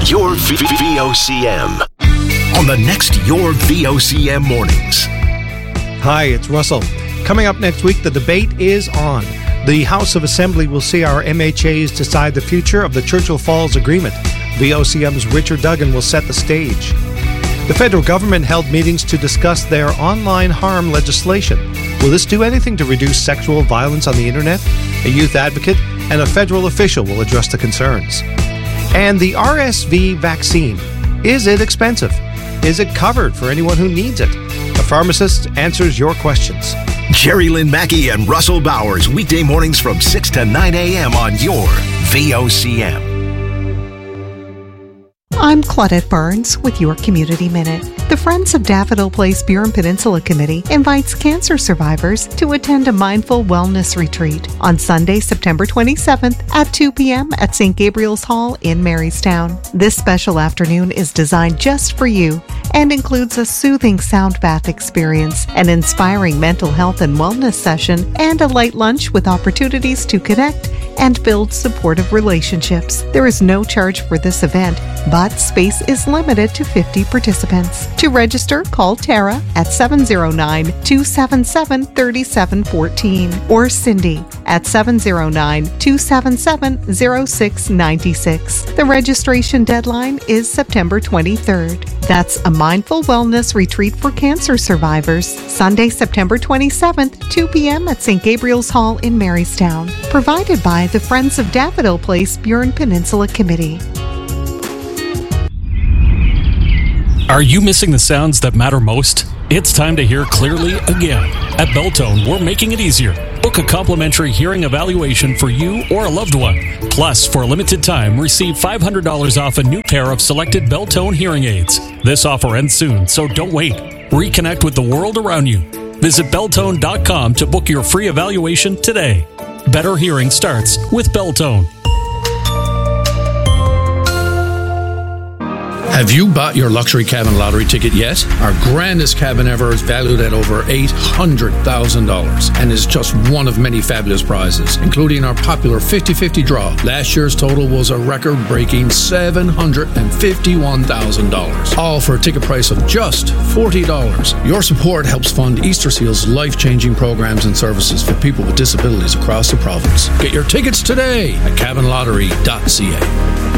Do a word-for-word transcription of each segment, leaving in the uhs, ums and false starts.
Your V O C M. On the next Your V O C M Mornings. Hi, it's Russell. Coming up next week, the debate is on. The House of Assembly will see our M H As decide the future of the Churchill Falls Agreement. V O C M's Richard Duggan will set the stage. The federal government held meetings to discuss their online harm legislation. Will this do anything to reduce sexual violence on the internet? A youth advocate and a federal official will address the concerns. And the R S V vaccine. Is it expensive? Is it covered for anyone who needs it? A pharmacist answers your questions. Jerry Lynn Mackey and Russell Bowers, weekday mornings from six to nine a.m. on your V O C M. I'm Claudette Barnes with your Community Minute. The Friends of Daffodil Place Burin Peninsula Committee invites cancer survivors to attend a mindful wellness retreat on Sunday, September twenty-seventh at two p.m. at Saint Gabriel's Hall in Marystown. This special afternoon is designed just for you and includes a soothing sound bath experience, an inspiring mental health and wellness session, and a light lunch with opportunities to connect and build supportive relationships. There is no charge for this event, but space is limited to fifty participants. To register, call Tara at seven oh nine, two seven seven, three seven one four or Cindy at seven oh nine, two seven seven, oh six nine six. The registration deadline is September twenty-third. That's a mindful wellness retreat for cancer survivors, Sunday, September twenty-seventh, two p.m. at Saint Gabriel's Hall in Marystown. Provided by the Friends of Daffodil Place Burin Peninsula Committee. Are you missing the sounds that matter most? It's time to hear clearly again. At Belltone, we're making it easier. Book a complimentary hearing evaluation for you or a loved one. Plus, for a limited time, receive five hundred dollars off a new pair of selected Belltone hearing aids. This offer ends soon, so don't wait. Reconnect with the world around you. Visit Belltone dot com to book your free evaluation today. Better hearing starts with Belltone. Have you bought your luxury cabin lottery ticket yet? Our grandest cabin ever is valued at over eight hundred thousand dollars and is just one of many fabulous prizes, including our popular fifty-fifty draw. Last year's total was a record-breaking seven hundred fifty-one thousand dollars, all for a ticket price of just forty dollars. Your support helps fund Easter Seal's life-changing programs and services for people with disabilities across the province. Get your tickets today at cabin lottery dot c a.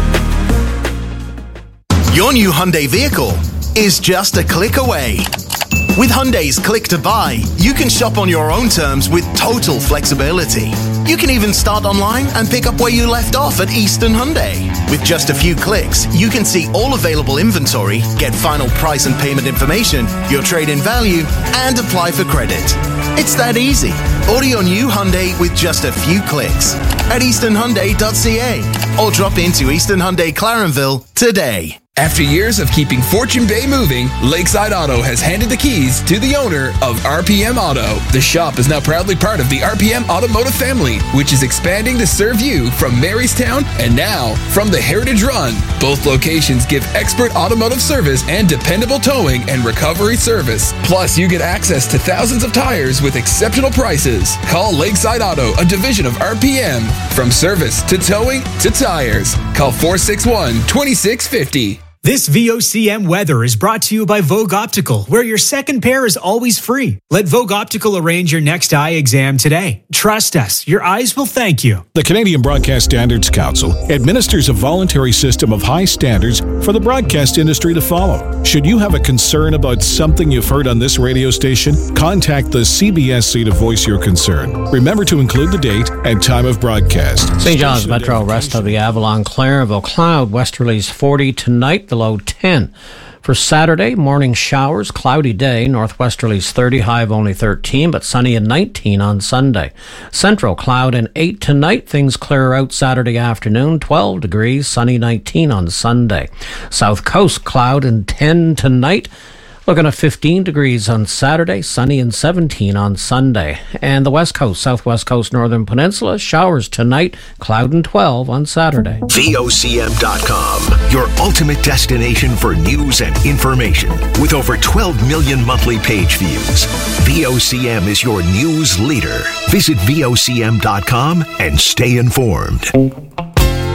Your new Hyundai vehicle is just a click away. With Hyundai's Click to Buy, you can shop on your own terms with total flexibility. You can even start online and pick up where you left off at Eastern Hyundai. With just a few clicks, you can see all available inventory, get final price and payment information, your trade-in value, and apply for credit. It's that easy. Order your new Hyundai with just a few clicks at eastern hyundai dot c a or drop into Eastern Hyundai Clarenville today. After years of keeping Fortune Bay moving, Lakeside Auto has handed the keys to the owner of R P M Auto. The shop is now proudly part of the R P M Automotive family, which is expanding to serve you from Marystown and now from the Heritage Run. Both locations give expert automotive service and dependable towing and recovery service. Plus, you get access to thousands of tires with exceptional prices. Call Lakeside Auto, a division of R P M. From service to towing to tires. Call four six one, two six five zero. This V O C M weather is brought to you by Vogue Optical, where your second pair is always free. Let Vogue Optical arrange your next eye exam today. Trust us, your eyes will thank you. The Canadian Broadcast Standards Council administers a voluntary system of high standards for the broadcast industry to follow. Should you have a concern about something you've heard on this radio station, contact the C B S C to voice your concern. Remember to include the date and time of broadcast. Saint John's Metro, rest of the Avalon, Clarenville, cloud, westerlies forty tonight, the low ten. For Saturday, morning showers, cloudy day, northwesterlies thirty, high of only thirteen, but sunny and nineteen on Sunday. Central, cloud and eight tonight, things clear out Saturday afternoon, twelve degrees, sunny nineteen on Sunday. South Coast, cloud and ten tonight, looking at fifteen degrees on Saturday, sunny and seventeen on Sunday. And the West Coast, Southwest Coast, Northern Peninsula, showers tonight, cloud and twelve on Saturday. V O C M dot com, your ultimate destination for news and information. With over twelve million monthly page views, V O C M is your news leader. Visit V O C M dot com and stay informed.